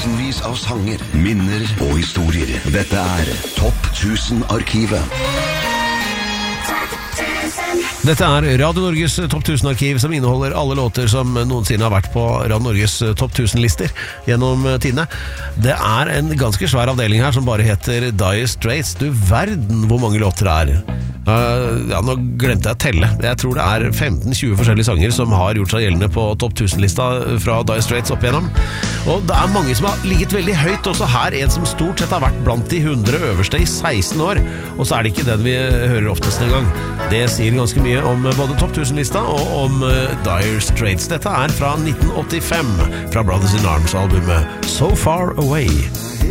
tusenvis av sanger, minner og historier. Dette er Topp 1000-arkivet. Dette er Radio Norges Topp 1000-arkiv, som inneholder alle låter som noensinne har vært på Radio Norges Topp 1000-lister gjennom tidene. Det er en ganske svær avdeling her som bare heter Dire Straits. Du verden hvor mange låter det er. Ja, nå glemte jeg å telle. Jeg tror det er 15-20 forskjellige sanger som har gjort seg gjeldende på Topp 1000-lista fra Dire Straits opp igjennom. Og det er mange som har ligget veldig høyt, også her en som stort sett har vært blant de 100 øverste i 16 år. Og så er det ikke den vi hører oftest en gang. Det sier ganske mye om både Topp 1000-lista og om Dire Straits. Dette er fra 1985, fra Brothers in Arms-albumet So Far Away.